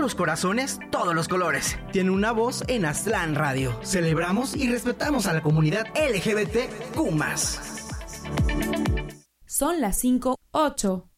los corazones, todos los colores. Tiene una voz en Aztlán Radio. Celebramos y respetamos a la comunidad LGBTQ+. Son las 5:08.